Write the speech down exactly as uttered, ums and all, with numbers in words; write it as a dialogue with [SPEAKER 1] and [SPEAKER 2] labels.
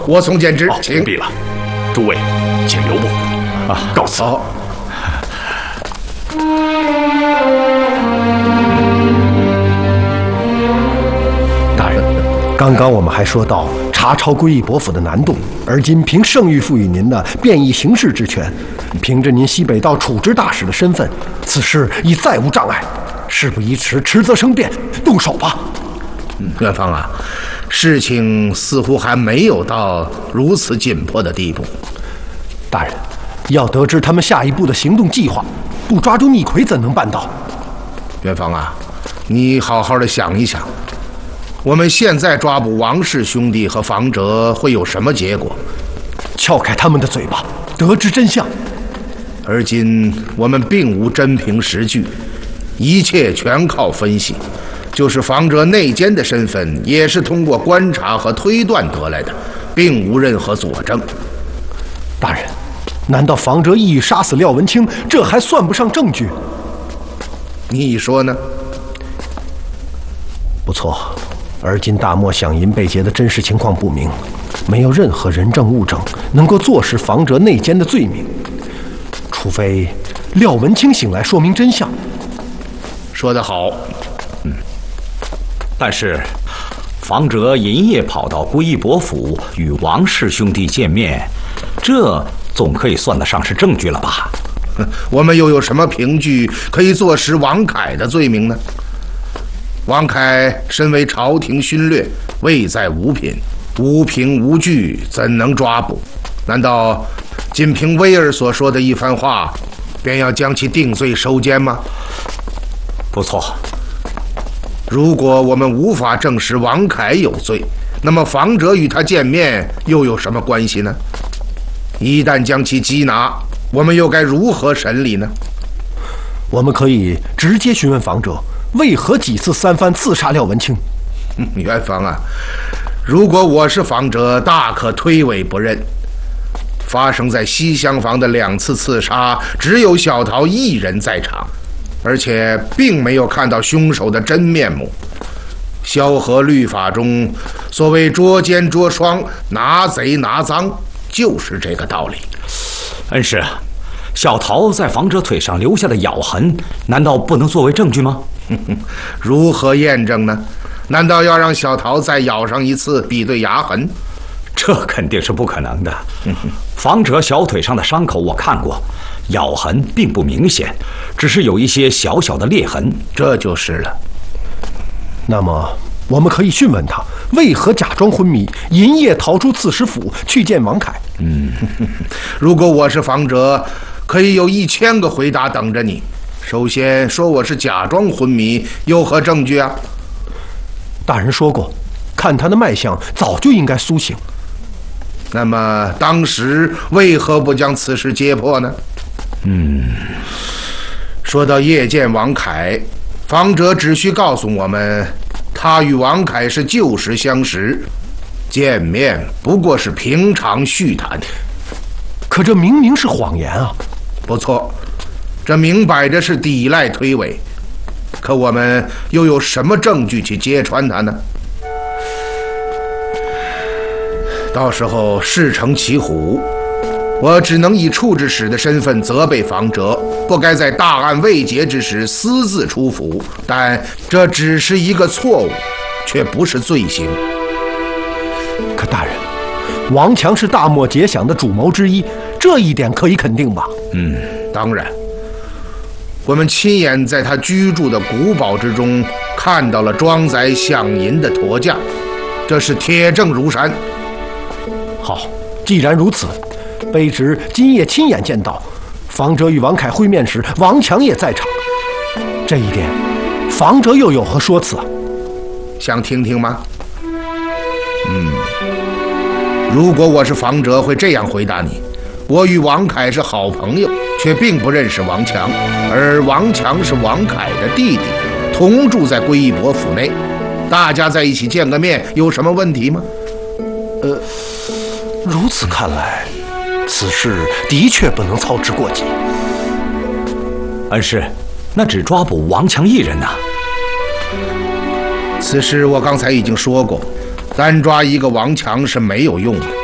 [SPEAKER 1] 我送见之，请。
[SPEAKER 2] 不必了，诸位，请留步。啊，告辞。
[SPEAKER 1] 好。
[SPEAKER 3] 大人，刚刚我们还说到查抄归义伯府的难度，而今凭圣谕赋予您的便衣行事之权，凭着您西北道处置大使的身份，此事已再无障碍。事不宜迟，迟则生变，动手吧。
[SPEAKER 1] 嗯，元芳啊，事情似乎还没有到如此紧迫的地步。
[SPEAKER 3] 大人，要得知他们下一步的行动计划，不抓住逆魁怎能办到？
[SPEAKER 1] 元芳啊，你好好的想一想，我们现在抓捕王氏兄弟和房哲会有什么结果？
[SPEAKER 3] 撬开他们的嘴巴，得知真相。
[SPEAKER 1] 而今我们并无真凭实据，一切全靠分析。就是房哲内奸的身份，也是通过观察和推断得来的，并无任何佐证。
[SPEAKER 3] 大人，难道房哲意欲杀死廖文清，这还算不上证据？
[SPEAKER 1] 你说呢？
[SPEAKER 3] 不错，而今大漠响银被劫的真实情况不明，没有任何人证物证能够坐实房哲内奸的罪名，除非廖文清醒来说明真相。
[SPEAKER 1] 说得好。
[SPEAKER 2] 嗯，但是房哲银夜跑到归义伯府与王氏兄弟见面，这总可以算得上是证据了吧？
[SPEAKER 1] 我们又有什么凭据可以坐实王凯的罪名呢？王凯身为朝廷勋略，位在五品，无凭无据，怎能抓捕？难道仅凭威尔所说的一番话，便要将其定罪收监吗？
[SPEAKER 2] 不错。
[SPEAKER 1] 如果我们无法证实王凯有罪，那么房哲与他见面又有什么关系呢？一旦将其缉拿，我们又该如何审理呢？
[SPEAKER 3] 我们可以直接询问房哲，为何几次三番刺杀廖文清？
[SPEAKER 1] 嗯，元芳啊，如果我是房哲，大可推诿不认。发生在西厢房的两次刺杀，只有小桃一人在场，而且并没有看到凶手的真面目。萧何律法中所谓捉奸捉双，拿贼拿赃，就是这个道理。
[SPEAKER 2] 恩师，小桃在房哲腿上留下的咬痕，难道不能作为证据吗？
[SPEAKER 1] 如何验证呢？难道要让小桃再咬上一次，比对牙痕？
[SPEAKER 2] 这肯定是不可能的。房哲小腿上的伤口我看过，咬痕并不明显，只是有一些小小的裂痕。
[SPEAKER 1] 这就是了。
[SPEAKER 3] 那么我们可以讯问他，为何假装昏迷，银夜逃出刺史府去见王凯？
[SPEAKER 2] 嗯，
[SPEAKER 1] 如果我是房哲，可以有一千个回答等着你。首先说我是假装昏迷，有何证据啊？
[SPEAKER 3] 大人说过，看他的脉象，早就应该苏醒。
[SPEAKER 1] 那么当时为何不将此事揭破呢？
[SPEAKER 2] 嗯，
[SPEAKER 1] 说到夜见王凯，房哲只需告诉我们，他与王凯是旧时相识，见面不过是平常叙谈。
[SPEAKER 3] 可这明明是谎言啊！
[SPEAKER 1] 不错，这明摆着是抵赖推诿。可我们又有什么证据去揭穿他呢？到时候事成骑虎，我只能以处置使的身份责备房哲，不该在大案未结之时私自出府。但这只是一个错误，却不是罪行。
[SPEAKER 3] 可大人，王强是大漠劫饷的主谋之一，这一点可以肯定吧？
[SPEAKER 1] 嗯，当然。我们亲眼在他居住的古堡之中看到了装载饷银的驼架，这是铁证如山。
[SPEAKER 3] 好，既然如此，卑职今夜亲眼见到房哲与王凯会面时，王强也在场。这一点，房哲又有何说辞啊？
[SPEAKER 1] 想听听吗？嗯，如果我是房哲，会这样回答你：我与王凯是好朋友，却并不认识王强，而王强是王凯的弟弟，同住在归义伯府内，大家在一起见个面，有什么问题吗？
[SPEAKER 3] 呃，如此看来，此事的确不能操之过急。
[SPEAKER 2] 恩师，那只抓捕王强一人啊？
[SPEAKER 1] 此事我刚才已经说过，单抓一个王强是没有用的。